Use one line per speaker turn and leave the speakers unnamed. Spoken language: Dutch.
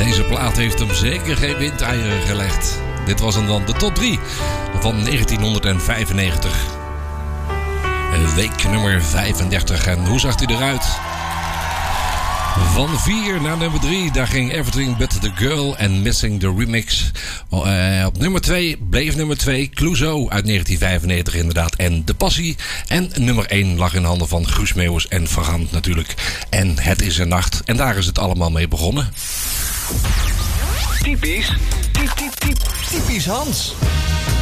Deze plaat heeft hem zeker geen windeieren gelegd. Dit was hem dan de top 3 van 1995. Week nummer 35. En hoe zag hij eruit? Van 4 naar nummer 3, daar ging Everything But The Girl en Missing The Remix. Op nummer 2 bleef nummer 2 Clouseau uit 1995 inderdaad en De Passie. En nummer 1 lag in handen van Guus Meeuwis en Vergant natuurlijk. En Het Is Een Nacht. En daar is het allemaal mee begonnen.
Typisch Hans.